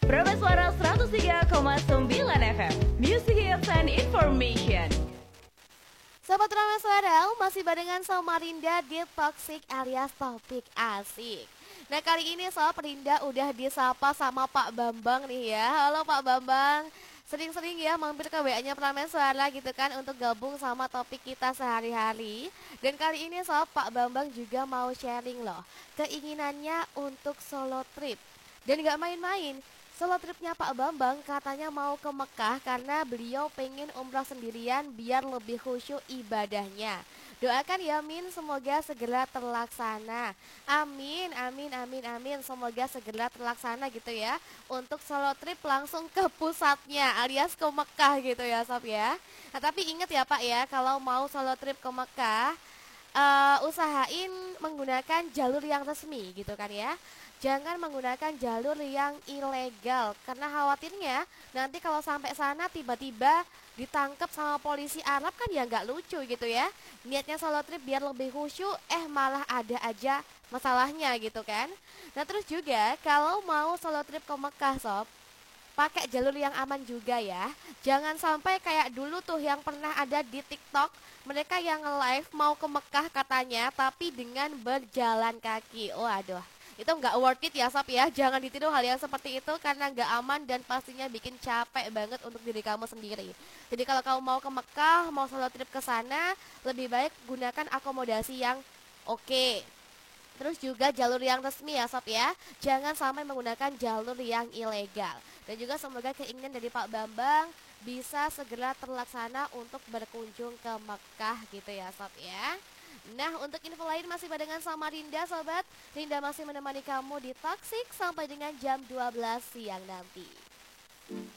Praba Suara 103,9 FM, Music Hits and Information. Sobat Praba Suara, masih barengan sama Rinda di Toxic alias Topik Asik. Nah kali ini Sob Rinda udah disapa sama Pak Bambang nih ya. Halo Pak Bambang, sering-sering ya mampir ke WA-nya Prameswara gitu kan untuk gabung sama topik kita sehari-hari. Dan kali ini Sob, Pak Bambang juga mau sharing loh keinginannya untuk solo trip. Dan gak main-main, solo tripnya Pak Bambang katanya mau ke Mekah karena beliau pengen umrah sendirian biar lebih khusyuk ibadahnya. Doakan ya Min, semoga segera terlaksana. Amin, amin, amin, amin. Semoga segera terlaksana gitu ya. Untuk solo trip langsung ke pusatnya alias ke Mekah gitu ya Sob ya. Nah tapi ingat ya Pak ya, kalau mau solo trip ke Mekah usahain menggunakan jalur yang resmi gitu kan ya. Jangan menggunakan jalur yang ilegal karena khawatirnya nanti kalau sampai sana tiba-tiba ditangkap sama polisi Arab kan ya nggak lucu gitu ya. Niatnya solo trip biar lebih khusyuk, malah ada aja masalahnya gitu kan. Nah terus juga kalau mau solo trip ke Mekah Sob, pakai jalur yang aman juga ya. Jangan sampai kayak dulu tuh yang pernah ada di TikTok, mereka yang live mau ke Mekah katanya tapi dengan berjalan kaki. Waduh, itu nggak worth it ya Sob ya. Jangan ditiru hal yang seperti itu karena nggak aman dan pastinya bikin capek banget untuk diri kamu sendiri. Jadi kalau kamu mau ke Mekah, mau solo trip ke sana, lebih baik gunakan akomodasi yang oke. Terus juga jalur yang resmi ya Sob ya. Jangan sampai menggunakan jalur yang ilegal. Dan juga semoga keinginan dari Pak Bambang bisa segera terlaksana untuk berkunjung ke Mekah gitu ya Sob ya. Nah untuk info lain masih barengan sama Rinda Sobat. Rinda masih menemani kamu di Toxic sampai dengan jam 12 siang nanti.